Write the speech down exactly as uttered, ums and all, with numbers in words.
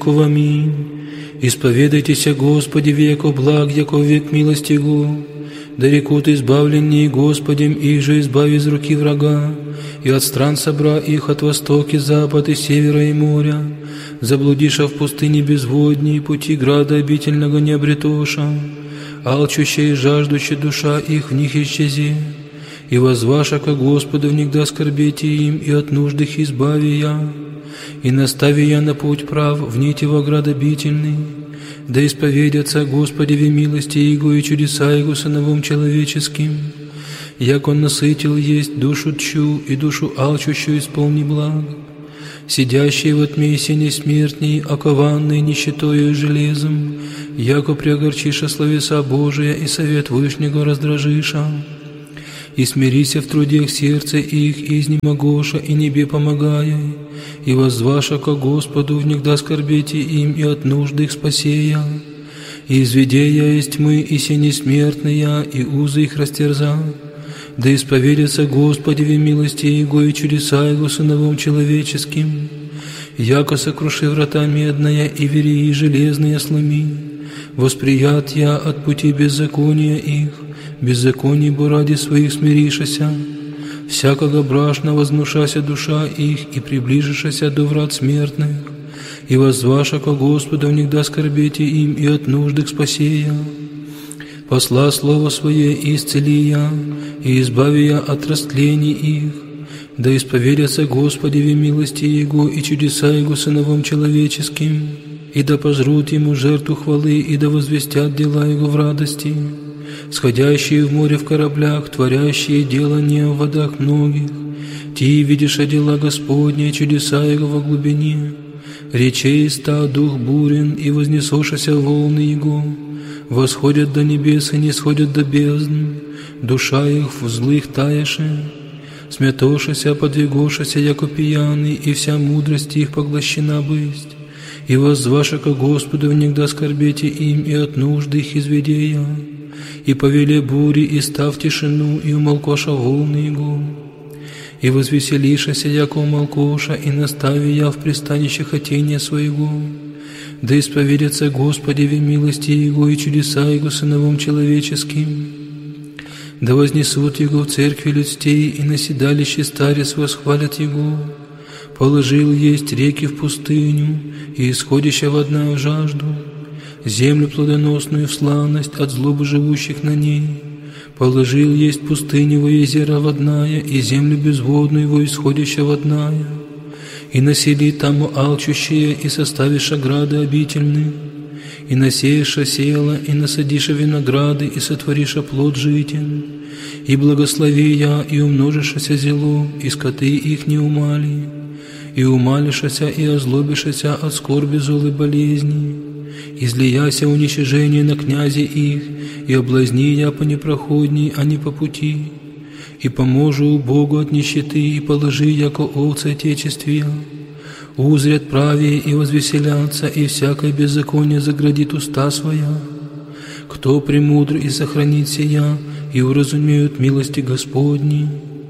Аминь. Исповедайтеся, Господи, веко благ, яко век милости Его. Да рекут избавленнее Господем, их же избави из руки врага, и от стран собра их от востока, запад и севера и моря. Заблудиша в пустыне безводней, пути града обительного не обретоша, алчущая и жаждущая душа их в них исчези. И возваша ко Господу внегда скорбете им, и от нужд их избави я. И настави я на путь прав, в нить его град обительный. Да исповедятся Господи в милости Его и чудеса Его сыновом человеческим. Як Он насытил есть душу тчу и душу алчущую исполни благ. Сидящие во тьме синей смертней, окованные нищетою и железом, яко преогорчиша словеса Божия и совет Вышнего раздражиша. И смирися в трудах сердца их, и изнемогоша, и небе помогая, и воззваша ко Господу, внегда скорбете им, и от нужды их спасея. И изведея из тьмы, и сени смертные, и узы их растерза. Да исповедятся Господи в милости Его и чудеса Его сыновом человеческим. Яко сокруши врата медная, и верии железные сломи. Восприят я от пути беззакония их, беззаконий бо ради своих смиришася, всякого брашна вознушася душа их, и приближишася до врат смертных, и воззваша ко Господу внегда скорбете им, и от нужды к спасея. Посла слово свое и исцели я, и избави я от растлений их, да исповедятся Господи в милости Его и чудеса Его сыновом человеческим, и да пожрут Ему жертву хвалы, и да возвестят дела Его в радости. Сходящие в море в кораблях, творящие делания в водах многих, ти видишь дела Господни, чудеса Его во глубине. Речей ста дух бурен, и вознесошася волны Его, восходят до небес и не сходят до бездн, душа их в злых таяше. Смятошася, подвигошася, яко пьяный, и вся мудрость их поглощена бысть. И воззваша ко Господу внегда скорбете им, и от нужды их изведея. И повеле бури, и став тишину, и умолкоша волны Его. И возвеселишася, яко умолкоша, и настави я в пристанище хотения своего. Да исповедятся Господи в милости Его и чудеса Его сыновом человеческим. Да вознесут Его в церкви людстей, и на седалище старец восхвалят Его. Положил есть реки в пустыню, и исходящая водная в жажду, землю плодоносную в славность от злобы живущих на ней. Положил есть пустыню во езера водная, и землю безводную во исходящая водная. И насели там алчущие, и составиша грады обительны. И насеяша села, и насадиша винограды, и сотвориша плод житен. И благослови я, и умножишася зело, и скоты их не умали. И умалишася, и озлобишася от скорби злой болезни. Излияся уничижение на князе их, и облазни я по непроходней, а не по пути. И поможу Богу от нищеты, и положи, яко овцы отечествия. Узрят правее и возвеселятся, и всякое беззаконие заградит уста своя. Кто премудр и сохранит сия, и уразумеют милости Господни.